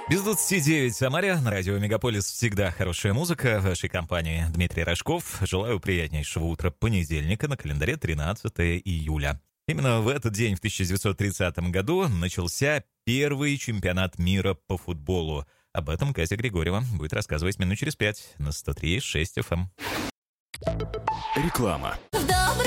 Без 29 в Самаре. На радио Мегаполис всегда хорошая музыка. В вашей компании Дмитрий Рожков. Желаю приятнейшего утра понедельника, на календаре 13 июля. Именно в этот день, в 1930 году, начался первый чемпионат мира по футболу. Об этом Катя Григорьева будет рассказывать минут через 5 на 103.6 FM. Реклама.